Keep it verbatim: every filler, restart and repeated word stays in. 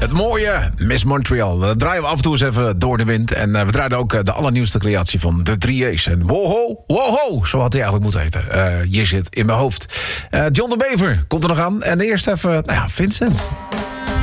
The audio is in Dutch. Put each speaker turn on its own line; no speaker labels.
Het mooie Miss Montreal. Dat draaien we af en toe eens even door de wind. En uh, we draaien ook uh, de allernieuwste creatie van de drie A's. En woho, woho, zo had hij eigenlijk moeten heten. Uh, je zit in mijn hoofd. Uh, John de Bever komt er nog aan. En eerst even, nou ja, Vincent.